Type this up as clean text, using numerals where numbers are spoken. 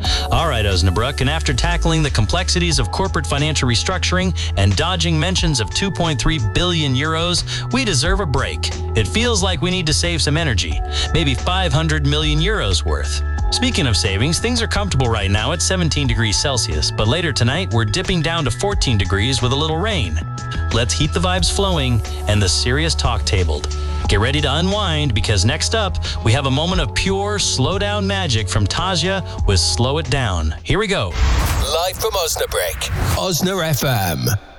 All right, Osnabrück, and after tackling the complexities of corporate financial restructuring and dodging mentions of 2.3 billion euros, we deserve a break. It feels like we need to save some energy, maybe 500 million euros worth. Speaking of savings, things are comfortable right now at 17 degrees Celsius, but later tonight we're dipping down to 14 degrees with a little rain. Let's heat the vibes flowing and the serious talk tabled. Get ready to unwind, because next up, we have a moment of pure slow-down magic from Tasia with Slow It Down. Here we go. Live from Osnabrück, Osna FM.